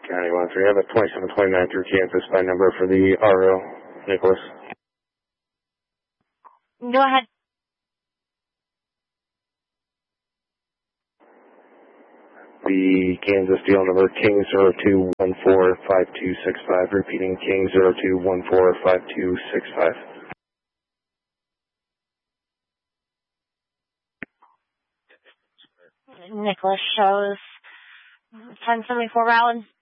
County 1-3, I have a 2729 through Kansas by number for the RO, Nicholas. Go ahead. The Kansas deal number King 02145265, repeating King 02145265. Nicholas shows 1074 valid.